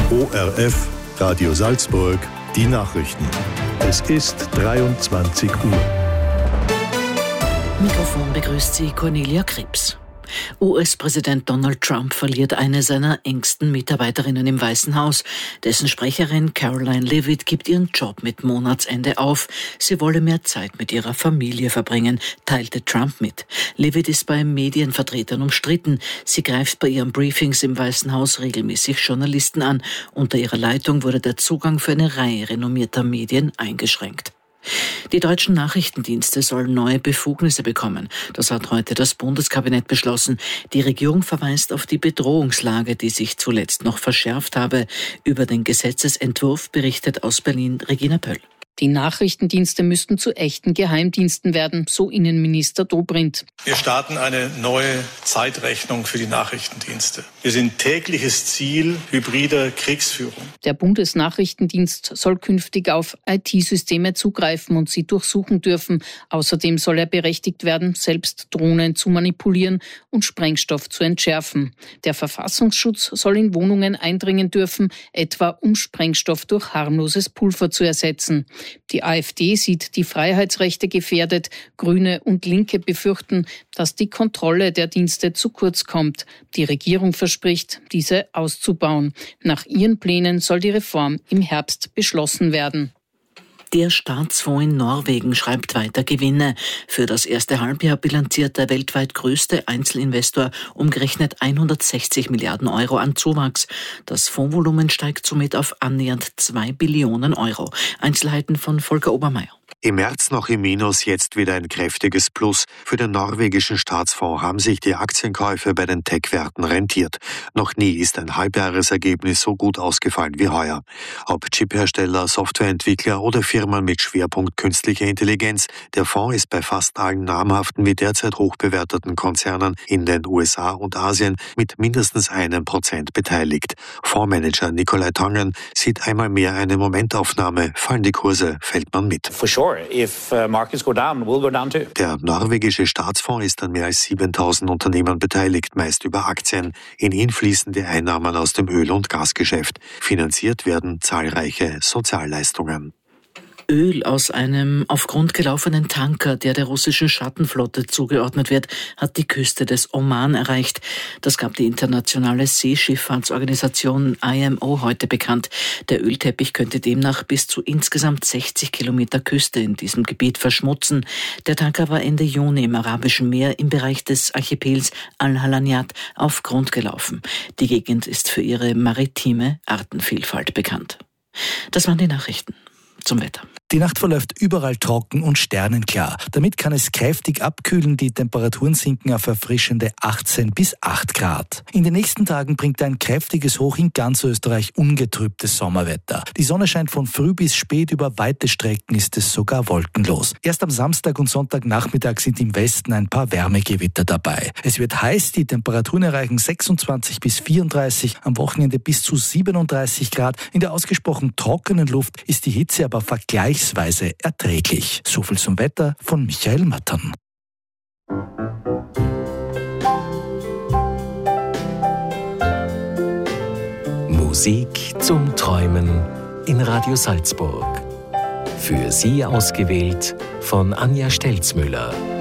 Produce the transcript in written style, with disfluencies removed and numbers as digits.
ORF Radio Salzburg, die Nachrichten. Es ist 23 Uhr. Mikrofon begrüßt Sie Cornelia Krebs. US-Präsident Donald Trump verliert eine seiner engsten Mitarbeiterinnen im Weißen Haus. Dessen Sprecherin Karoline Leavitt gibt ihren Job mit Monatsende auf. Sie wolle mehr Zeit mit ihrer Familie verbringen, teilte Trump mit. Leavitt ist bei Medienvertretern umstritten. Sie greift bei ihren Briefings im Weißen Haus regelmäßig Journalisten an. Unter ihrer Leitung wurde der Zugang für eine Reihe renommierter Medien eingeschränkt. Die deutschen Nachrichtendienste sollen neue Befugnisse bekommen. Das hat heute das Bundeskabinett beschlossen. Die Regierung verweist auf die Bedrohungslage, die sich zuletzt noch verschärft habe. Über den Gesetzesentwurf berichtet aus Berlin Regina Pöll. Die Nachrichtendienste müssten zu echten Geheimdiensten werden, so Innenminister Dobrindt. Wir starten eine neue Zeitrechnung für die Nachrichtendienste. Wir sind tägliches Ziel hybrider Kriegsführung. Der Bundesnachrichtendienst soll künftig auf IT-Systeme zugreifen und sie durchsuchen dürfen. Außerdem soll er berechtigt werden, selbst Drohnen zu manipulieren und Sprengstoff zu entschärfen. Der Verfassungsschutz soll in Wohnungen eindringen dürfen, etwa um Sprengstoff durch harmloses Pulver zu ersetzen. Die AfD sieht die Freiheitsrechte gefährdet. Grüne und Linke befürchten, dass die Kontrolle der Dienste zu kurz kommt. Die Regierung verspricht, diese auszubauen. Nach ihren Plänen soll die Reform im Herbst beschlossen werden. Der Staatsfonds in Norwegen schreibt weiter Gewinne. Für das erste Halbjahr bilanziert der weltweit größte Einzelinvestor umgerechnet 160 Milliarden Euro an Zuwachs. Das Fondsvolumen steigt somit auf annähernd 2 Billionen Euro. Einzelheiten von Volker Obermeier. Im März noch im Minus, jetzt wieder ein kräftiges Plus. Für den norwegischen Staatsfonds haben sich die Aktienkäufe bei den Tech-Werten rentiert. Noch nie ist ein Halbjahresergebnis so gut ausgefallen wie heuer. Ob Chiphersteller, Softwareentwickler oder Firmen mit Schwerpunkt künstliche Intelligenz, der Fonds ist bei fast allen namhaften wie derzeit hochbewerteten Konzernen in den USA und Asien mit mindestens 1% beteiligt. Fondsmanager Nikolai Tangen sieht einmal mehr eine Momentaufnahme. Fallen die Kurse, fällt man mit. Der norwegische Staatsfonds ist an mehr als 7.000 Unternehmen beteiligt, meist über Aktien. In ihn fließen die Einnahmen aus dem Öl- und Gasgeschäft. Finanziert werden zahlreiche Sozialleistungen. Öl aus einem auf Grund gelaufenen Tanker, der russischen Schattenflotte zugeordnet wird, hat die Küste des Oman erreicht. Das gab die internationale Seeschifffahrtsorganisation IMO heute bekannt. Der Ölteppich könnte demnach bis zu insgesamt 60 Kilometer Küste in diesem Gebiet verschmutzen. Der Tanker war Ende Juni im Arabischen Meer im Bereich des Archipels Al-Halaniyat auf Grund gelaufen. Die Gegend ist für ihre maritime Artenvielfalt bekannt. Das waren die Nachrichten. Zum Wetter. Die Nacht verläuft überall trocken und sternenklar. Damit kann es kräftig abkühlen. Die Temperaturen sinken auf erfrischende 18 bis 8 Grad. In den nächsten Tagen bringt ein kräftiges Hoch in ganz Österreich ungetrübtes Sommerwetter. Die Sonne scheint von früh bis spät, über weite Strecken ist es sogar wolkenlos. Erst am Samstag und Sonntagnachmittag sind im Westen ein paar Wärmegewitter dabei. Es wird heiß, die Temperaturen erreichen 26 bis 34, am Wochenende bis zu 37 Grad. In der ausgesprochen trockenen Luft ist die Hitze aber vergleichsweise erträglich. So viel zum Wetter von Michael Mattern. Musik zum Träumen in Radio Salzburg. Für Sie ausgewählt von Anja Stelzmüller.